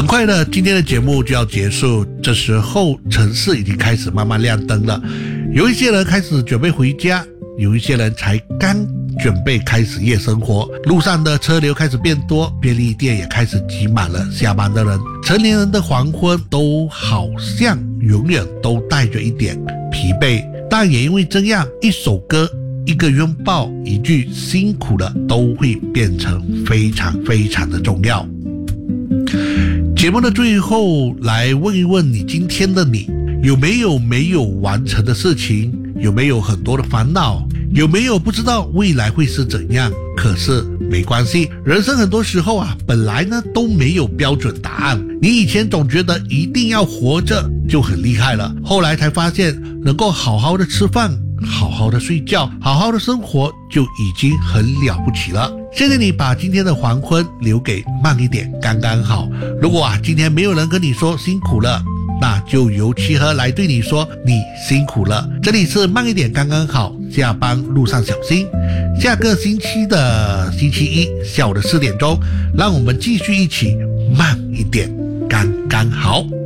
很快的，今天的节目就要结束，这时候城市已经开始慢慢亮灯了，有一些人开始准备回家，有一些人才刚准备开始夜生活，路上的车流开始变多，便利店也开始挤满了下班的人，成年人的黄昏都好像永远都带着一点疲惫，但也因为这样，一首歌，一个拥抱，一句辛苦了，都会变成非常非常的重要。节目的最后，来问一问你，今天的你有没有完成的事情，有没有很多的烦恼，有没有不知道未来会是怎样？可是没关系，人生很多时候本来呢都没有标准答案。你以前总觉得一定要活着就很厉害了，后来才发现能够好好的吃饭，好好的睡觉，好好的生活就已经很了不起了。谢谢你把今天的黄昏留给慢一点刚刚好。如果今天没有人跟你说辛苦了，那就由七和来对你说你辛苦了。这里是慢一点刚刚好，下班路上小心。下个星期的星期一下午的4点钟，让我们继续一起慢一点刚刚好。